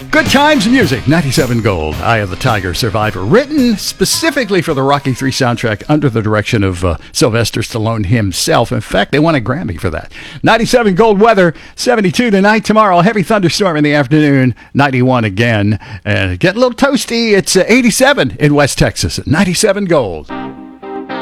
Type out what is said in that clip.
Good times music, 97 Gold, Eye of the Tiger, Survivor, written specifically for the Rocky III soundtrack under the direction of Sylvester Stallone himself. In fact, they won a Grammy for that. 97 Gold weather, 72 tonight, tomorrow, heavy thunderstorm in the afternoon, 91 again, and get a little toasty. It's 87 in West Texas, 97 Gold.